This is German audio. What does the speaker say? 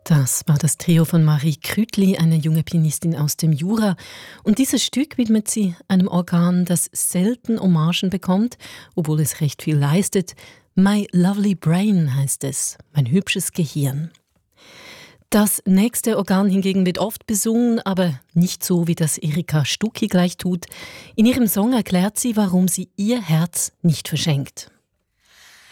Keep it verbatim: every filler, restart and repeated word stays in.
Das war das Trio von Marie Krütli, eine junge Pianistin aus dem Jura. Und dieses Stück widmet sie einem Organ, das selten Hommagen bekommt, obwohl es recht viel leistet. My Lovely Brain heißt es, mein hübsches Gehirn. Das nächste Organ hingegen wird oft besungen, aber nicht so, wie das Erika Stucki gleich tut. In ihrem Song erklärt sie, warum sie ihr Herz nicht verschenkt.